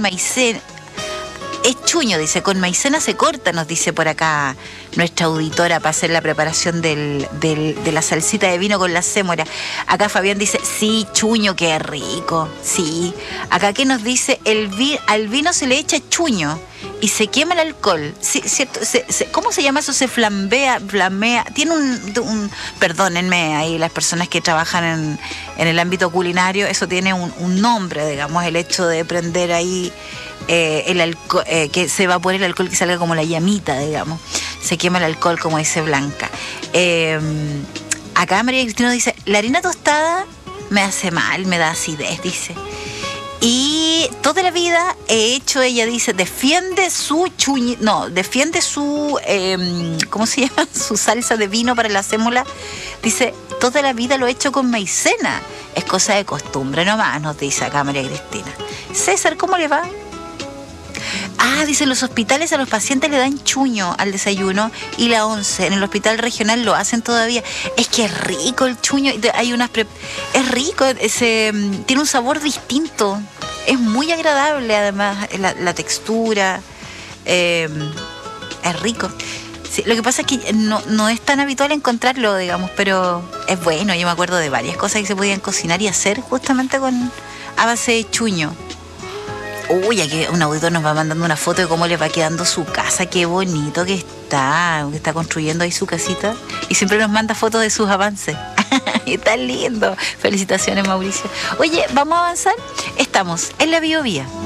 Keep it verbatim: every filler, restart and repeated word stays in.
con maicena. Es chuño, dice, con maicena se corta, nos dice por acá nuestra auditora para hacer la preparación del, del, de la salsita de vino con la sémora. Acá Fabián dice, sí, chuño, qué rico, sí. Acá que nos dice, el vi, al vino se le echa chuño y se quema el alcohol. Sí, cierto, se, se, ¿cómo se llama eso? Se flambea, flamea. Tiene un, un, perdónenme ahí las personas que trabajan en, en el ámbito culinario, eso tiene un, un nombre, digamos, el hecho de prender ahí eh, el alcohol, eh, que se evapore el alcohol, que salga como la llamita, digamos. Se quema el alcohol, como dice Blanca. Eh, acá María Cristina dice, la harina tostada me hace mal, me da acidez, dice. Y toda la vida he hecho, ella dice, defiende su chuñi, no, defiende su, eh, ¿cómo se llama? Su salsa de vino para la sémola. Dice, toda la vida lo he hecho con maicena. Es cosa de costumbre nomás, nos dice acá María Cristina. César, ¿cómo le va? Ah, dice, los hospitales a los pacientes le dan chuño al desayuno y la once. En el hospital regional lo hacen todavía. Es que es rico el chuño. Hay unas pre... Es rico, ese, tiene un sabor distinto. Es muy agradable, además, la, la textura. Eh, es rico. Sí, lo que pasa es que no, no es tan habitual encontrarlo, digamos, pero es bueno. Yo me acuerdo de varias cosas que se podían cocinar y hacer justamente con a base de chuño. Uy, aquí un auditor nos va mandando una foto de cómo le va quedando su casa. Qué bonito que está, que está construyendo ahí su casita. Y siempre nos manda fotos de sus avances. Está lindo. Felicitaciones, Mauricio. Oye, ¿vamos a avanzar? Estamos en la Biovía.